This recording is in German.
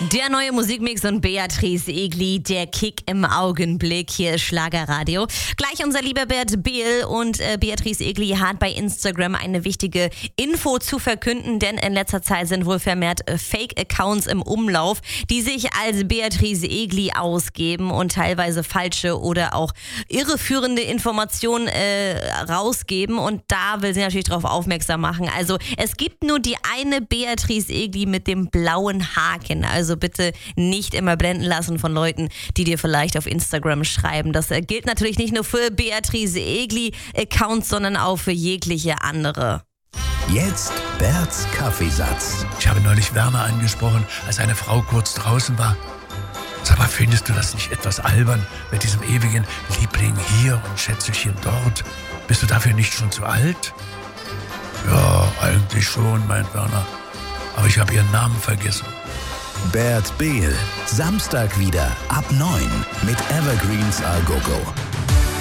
Der neue Musikmix und Beatrice Egli, der Kick im Augenblick. Hier ist Schlagerradio. Gleich unser lieber Bert Behl und Beatrice Egli hat bei Instagram eine wichtige Info zu verkünden, denn in letzter Zeit sind wohl vermehrt Fake-Accounts im Umlauf, die sich als Beatrice Egli ausgeben und teilweise falsche oder auch irreführende Informationen rausgeben. Und da will sie natürlich darauf aufmerksam machen. Also es gibt nur die eine Beatrice Egli mit dem blauen Haken. Also bitte nicht immer blenden lassen von Leuten, die dir vielleicht auf Instagram schreiben. Das gilt natürlich nicht nur für Beatrice Egli-Accounts, sondern auch für jegliche andere. Jetzt Berts Kaffeesatz. Ich habe neulich Werner angesprochen, als eine Frau kurz draußen war. Sag mal, findest du das nicht etwas albern mit diesem ewigen Liebling hier und Schätzelchen dort? Bist du dafür nicht schon zu alt? Ja, eigentlich schon, meint Werner. Aber ich habe ihren Namen vergessen. Bert Behl, Samstag wieder ab 9 mit Evergreens Al Gogo.